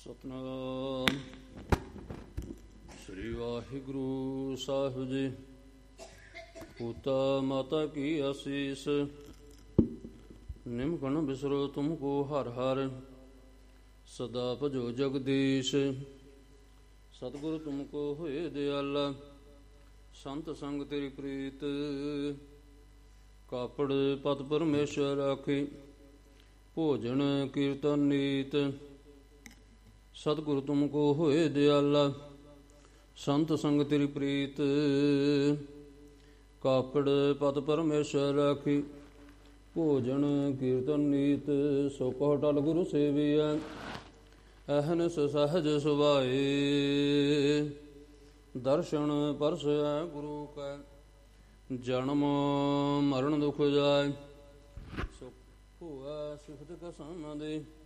ਸਤਨਾਮ ਸ੍ਰੀ ਵਾਹਿਗੁਰੂ ਸਾਹਿਬ ਜੀ। ਪੂਤਾ ਮਾਤਾ ਕੀ ਆਸੀਸ, ਨਿਮਕ ਨ ਬਿਸਰੋ ਤੁਮ ਕੋ ਹਰ ਹਰ, ਸਦਾ ਭਜੋ ਜਗਦੀਸ਼। ਸਤਿਗੁਰੂ ਤੁਮ ਕੋ ਹੋਏ ਦਿਆਲਾ, ਸੰਤ ਸੰਗ ਤੇਰੀ ਪ੍ਰੀਤ। ਕਾਪੜ ਪਤ ਪਰਮੇਸ਼ਰ ਰਾਖੀ, ਭੋਜਨ ਕੀਰਤਨ ਨੀਤ। ਸਤਿਗੁਰੂ ਤੁਮ ਕੋ ਹੋਏ ਦਿਆਲਾ, ਸੰਤ ਸੰਗ ਤੇਰੀ ਪ੍ਰੀਤ। ਕਾਪੜ ਪਤ ਪਰਮੇਸ਼ਰ ਰਾਖੀ, ਭੋਜਨ ਕੀਰਤਨ ਨੀਤ। ਸੋ ਕਹੁ ਟਲ ਗੁਰੂ ਸੇਵੀਐ, ਅਹਨਿਸ ਸਹਜ ਸੁਭਾਏ। ਦਰਸ਼ਨ ਪਰਸੈ ਗੁਰੂ ਕੈ, ਜਨਮ ਮਰਨ ਦੁਖ ਜਾਏ। ਸੋ ਭੂਆ ਸਿਫਤ ਕਸਮ ਦੇ,